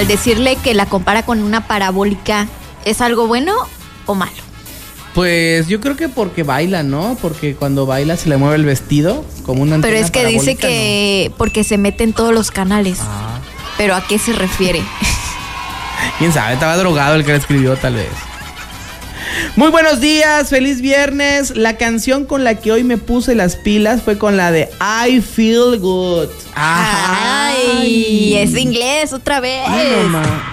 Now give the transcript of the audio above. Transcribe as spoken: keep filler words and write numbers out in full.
Al decirle que la compara con una parabólica, ¿es algo bueno o malo? Pues yo creo que porque baila, ¿no? Porque cuando baila se le mueve el vestido como una antena. Pero es que dice parabólica, que ¿no? Porque se mete en todos los canales. Ah. ¿Pero a qué se refiere? Quién sabe, estaba drogado el que la escribió tal vez. Muy buenos días, feliz viernes. La canción con la que hoy me puse las pilas fue con la de I Feel Good. Ay, es inglés otra vez. Ay, mamá.